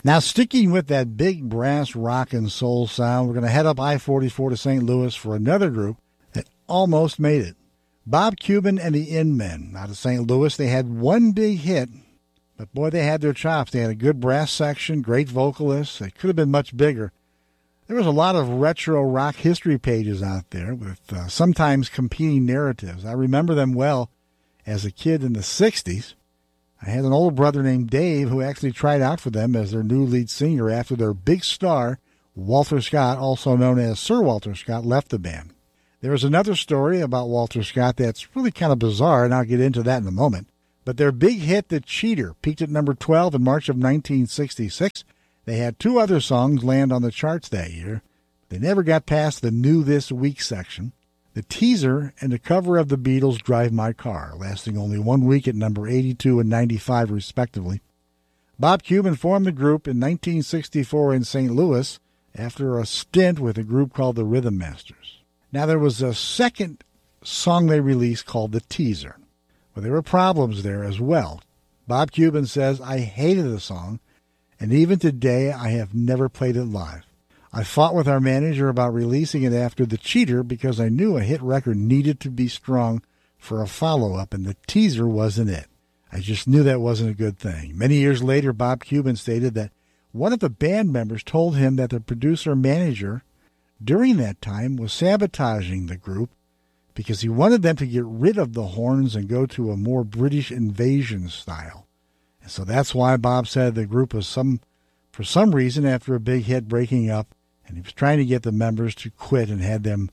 Now, sticking with that big brass rock and soul sound, we're going to head up I-44 to St. Louis for another group that almost made it. Bob Cuban and the In-Men. Out of St. Louis, they had one big hit, but boy, they had their chops. They had a good brass section, great vocalists. It could have been much bigger. There was a lot of retro rock history pages out there with sometimes competing narratives. I remember them well as a kid in the 60s. I had an older brother named Dave who actually tried out for them as their new lead singer after their big star, Walter Scott, also known as Sir Walter Scott, left the band. There was another story about Walter Scott that's really kind of bizarre, and I'll get into that in a moment. But their big hit, The Cheater, peaked at number 12 in March of 1966. They had two other songs land on the charts that year. They never got past the New This Week section. The Teaser and the cover of the Beatles' Drive My Car, lasting only 1 week at number 82 and 95, respectively. Bob Cuban formed the group in 1964 in St. Louis after a stint with a group called the Rhythm Masters. Now, there was a second song they released called The Teaser. Well, there were problems there as well. Bob Cuban says, "I hated the song, and even today I have never played it live. I fought with our manager about releasing it after The Cheater because I knew a hit record needed to be strung for a follow-up, and The Teaser wasn't it. I just knew that wasn't a good thing." Many years later, Bob Cuban stated that one of the band members told him that the producer-manager during that time was sabotaging the group because he wanted them to get rid of the horns and go to a more British invasion style. And so that's why Bob said the group was for some reason, after a big hit, breaking up, and he was trying to get the members to quit and had them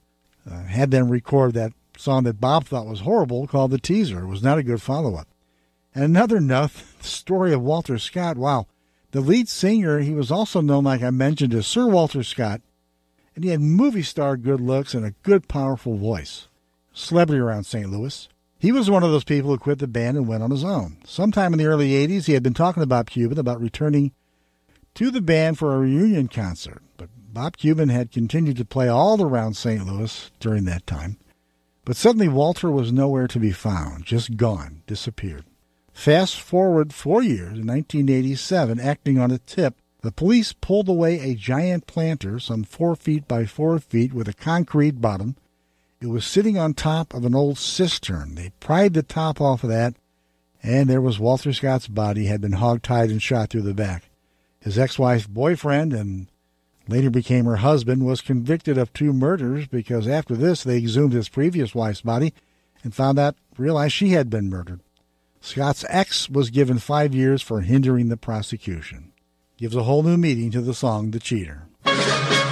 record that song that Bob thought was horrible called The Teaser. It was not a good follow-up. And another note, the story of Walter Scott. Wow. The lead singer, he was also known, like I mentioned, as Sir Walter Scott, and he had movie star good looks and a good, powerful voice. Celebrity around St. Louis. He was one of those people who quit the band and went on his own. Sometime in the early 80s, he had been talking to Bob Cuban about returning to the band for a reunion concert, but Bob Cuban had continued to play all around St. Louis during that time. But suddenly Walter was nowhere to be found, just gone, disappeared. Fast forward 4 years, in 1987, acting on a tip, the police pulled away a giant planter, some 4 feet by 4 feet, with a concrete bottom. It was sitting on top of an old cistern. They pried the top off of that, and there was Walter Scott's body, had been hog-tied and shot through the back. His ex-wife's boyfriend, and later became her husband, was convicted of 2 murders because after this they exhumed his previous wife's body and realized she had been murdered. Scott's ex was given 5 years for hindering the prosecution. Gives a whole new meaning to the song The Cheater.